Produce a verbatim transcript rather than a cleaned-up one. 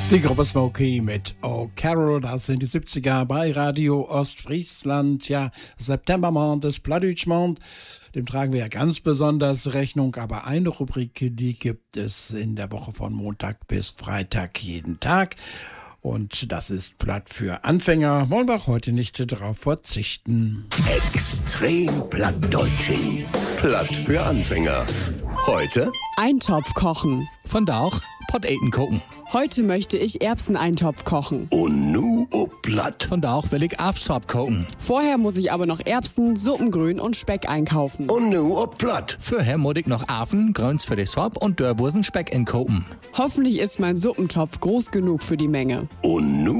Die Gruppe Smokey mit Oh Carol, das sind die siebziger bei Radio Ostfriesland. Ja, Septembermond ist Plattdeutschmond. Dem tragen wir ja ganz besonders Rechnung, aber eine Rubrik, die gibt es in der Woche von Montag bis Freitag jeden Tag. Und das ist Platt für Anfänger. Wollen wir auch heute nicht darauf verzichten. Extrem Plattdeutschen. Platt für Anfänger. Heute Eintopf kochen. Von da auch Potäten gucken. Heute möchte ich Erbseneintopf kochen. und nu ob Platt. Von da auch will ich Afsop gucken. Vorher muss ich aber noch Erbsen, Suppengrün und Speck einkaufen. Und nu ob Platt. Vorher muss ich noch Afen, Grüns für die Sop und Dörrbusen Speck inkopen. Hoffentlich ist mein Suppentopf groß genug für die Menge. Und nu